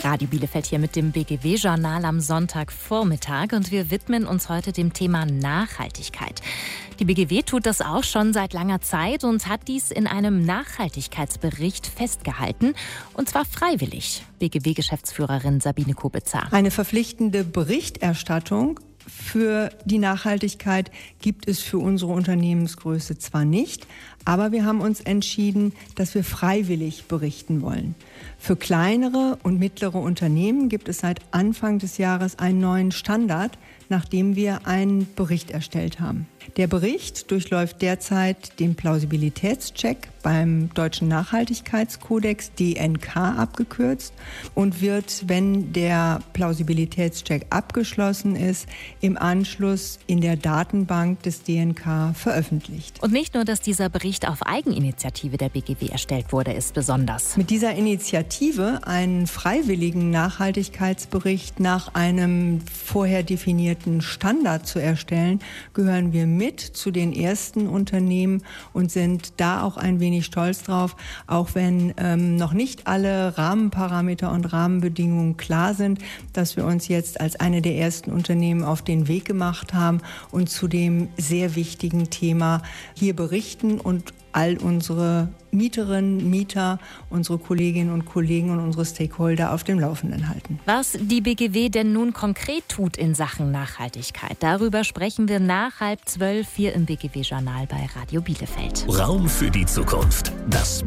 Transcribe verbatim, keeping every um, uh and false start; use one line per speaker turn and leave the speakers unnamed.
Radio Bielefeld hier mit dem B G W-Journal am Sonntagvormittag und wir widmen uns heute dem Thema Nachhaltigkeit. Die B G W tut das auch schon seit langer Zeit und hat dies in einem Nachhaltigkeitsbericht festgehalten, und zwar freiwillig. B G W-Geschäftsführerin Sabine Kubitzer.
Eine verpflichtende Berichterstattung für die Nachhaltigkeit gibt es für unsere Unternehmensgröße zwar nicht, aber wir haben uns entschieden, dass wir freiwillig berichten wollen. Für kleinere und mittlere Unternehmen gibt es seit Anfang des Jahres einen neuen Standard, nachdem wir einen Bericht erstellt haben. Der Bericht durchläuft derzeit den Plausibilitätscheck beim Deutschen Nachhaltigkeitskodex, D N K abgekürzt, und wird, wenn der Plausibilitätscheck abgeschlossen ist, im Anschluss in der Datenbank des D N K veröffentlicht.
Und nicht nur, dass dieser Bericht auf Eigeninitiative der B G W erstellt wurde, ist besonders.
Mit dieser Initiative, einen freiwilligen Nachhaltigkeitsbericht nach einem vorher definierten Standard zu erstellen, gehören wir mit zu den ersten Unternehmen und sind da auch ein wenig stolz drauf, auch wenn ähm, noch nicht alle Rahmenparameter und Rahmenbedingungen klar sind, dass wir uns jetzt als eine der ersten Unternehmen auf den Weg gemacht haben und zu dem sehr wichtigen Thema hier berichten und all unsere Mieterinnen, Mieter, unsere Kolleginnen und Kollegen und unsere Stakeholder auf dem Laufenden halten.
Was die B G W denn nun konkret tut in Sachen Nachhaltigkeit, darüber sprechen wir nach halb zwölf hier im B G W-Journal bei Radio Bielefeld.
Raum für die Zukunft. Das